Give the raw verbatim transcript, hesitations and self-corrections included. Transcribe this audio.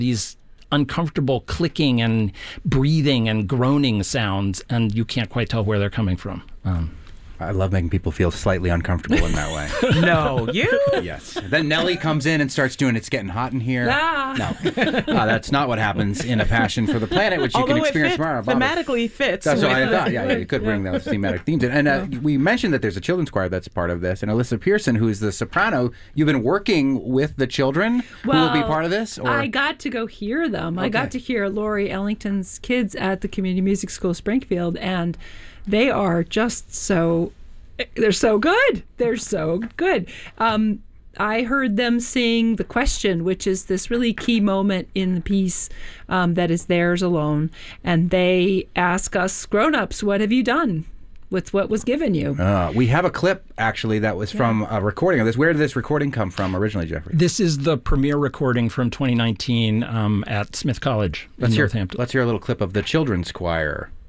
these uncomfortable clicking and breathing and groaning sounds, and you can't quite tell where they're coming from. Um, I love making people feel slightly uncomfortable in that way. No, you? Yes. Then Nellie comes in and starts doing It's Getting Hot in Here. Ah. No, uh, that's not what happens in A Passion for the Planet, which you Although can experience it fit, tomorrow. thematically fits. That's what with I the- thought. Yeah, yeah, you could bring those thematic themes in. And uh, we mentioned that there's a children's choir that's part of this. And Alyssa Pearson, who is the soprano, you've been working with the children who will be part of this? Or? I got to go hear them. I Okay. got to hear Lori Ellington's kids at the Community Music School Springfield, and they are just so, they're so good. They're so good. Um, I heard them sing The Question, which is this really key moment in the piece um, that is theirs alone. And they ask us grown-ups, what have you done with what was given you? Uh, we have a clip, actually, that was from a recording of this. Where did this recording come from originally, Jeffrey? This is the premiere recording from twenty nineteen um, at Smith College in Let's hear, Northampton. let's hear a little clip of the children's choir.